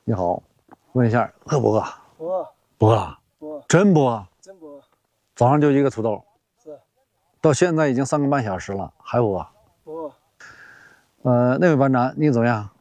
你好，问一下饿不饿？ 不饿， 不饿， 不饿， 真不饿。 真不饿。 早上就一个土豆， 是， 到现在已经3个半小时了，还不饿。 不饿。 那位班长，你怎么样？